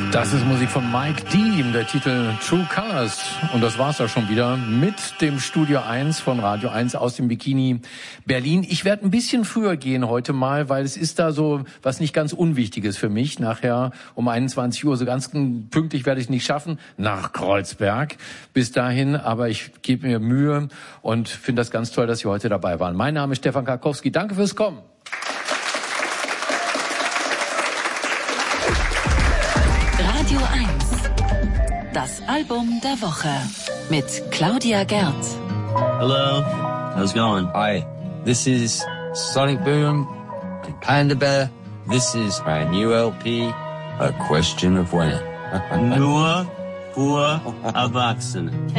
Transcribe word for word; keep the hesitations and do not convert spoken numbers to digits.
Das ist Musik von Mike Dean, der Titel True Colors. Und das war's auch schon wieder mit dem Studio eins von Radio eins aus dem Bikini Berlin. Ich werde ein bisschen früher gehen heute mal, weil es ist da so was nicht ganz Unwichtiges für mich. Nachher um einundzwanzig Uhr, so ganz pünktlich werde ich nicht schaffen, nach Kreuzberg bis dahin. Aber ich gebe mir Mühe und finde das ganz toll, dass Sie heute dabei waren. Mein Name ist Stefan Karkowski. Danke fürs Kommen. Radio eins, das Album der Woche mit Claudia Gerd. Hello, how's it going? Hi, this is Sonic Boom, Panda Bear. This is my new L P, A Question of When. Nur für Erwachsene.